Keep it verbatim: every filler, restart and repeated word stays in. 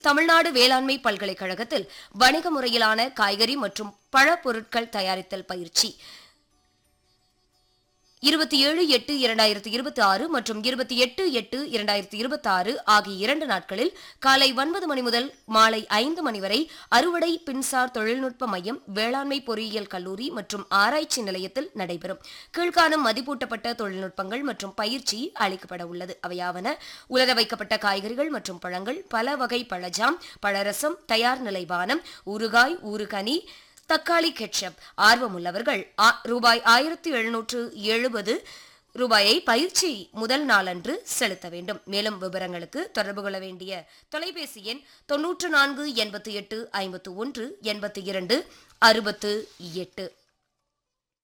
தமிழ்நாடு வேளாண்மை பல்கலைக்கழகத்தில் வணிக முறையிலான காய்கறி மற்றும் பழ பொருட்கள் தயாரித்தல் பயிற்சி இருபத்தி ஏழு எட்டு இரண்டாயிரத்தி இருபத்தி ஆறு மற்றும் இருபத்தி எட்டு எட்டு இரண்டாயிரத்தி இருபத்தி ஆறு ஆகிய இரண்டு நாட்களில் காலை ஒன்பது மணி முதல் மாலை ஐந்து மணி வரை அறுவடை பின்சார் தொழில்நுட்ப மையம் வேளாண்மை பொறியியல் கல்லூரி மற்றும் ஆராய்ச்சி நிலையத்தில் நடைபெறும். கீழ்காணும் மதிப்பூட்டப்பட்ட தொழில்நுட்பங்கள் மற்றும் பயிற்சி அளிக்கப்பட உள்ளது. அவையாவன: உலர வைக்கப்பட்ட காய்கறிகள் மற்றும் பழங்கள், பல வகை பழஜாம், பழரசம், தயார் நிலை பானம், ஊறுகாய், ஊறுகனி, தக்காளி கெட்சப். ஆர்வமுள்ளவர்கள் ரூபாய் ஆயிரத்தி எழுநூற்று எழுபது ரூபாயை பயிற்சி முதல் நாளன்று செலுத்த வேண்டும். மேலும் விவரங்களுக்கு தொடர்பு கொள்ள வேண்டிய தொலைபேசி எண் தொன்னூற்று நான்கு எண்பத்தி எட்டு ஐம்பத்து ஒன்று எண்பத்தி இரண்டு அறுபத்து எட்டு.